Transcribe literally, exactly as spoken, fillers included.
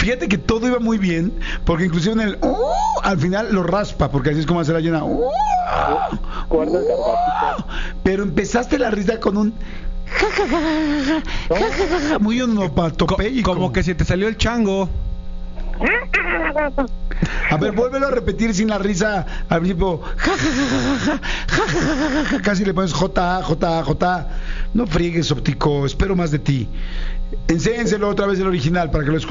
Fíjate que todo iba muy bien, porque inclusive en el oh, al final lo raspa, porque así es como hace la llena. Oh, Guarda el oh, pero empezaste la risa con un muy onomatopéyico. Como que se te salió el chango. A ver, vuélvelo a repetir sin la risa al principio. Casi le pones J, J, J. No friegues, óptico, espero más de ti. Enséñenselo otra vez el original para que lo escuchen.